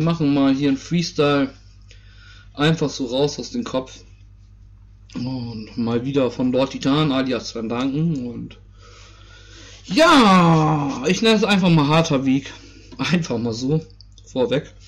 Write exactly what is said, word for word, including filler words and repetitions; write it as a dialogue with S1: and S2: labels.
S1: machen mal hier einen Freestyle. Einfach so raus aus dem Kopf. Und mal wieder von Lord Titan alias Van Danken. Und ja, ich nenne es einfach mal harter Weg. Einfach mal so. Vorweg.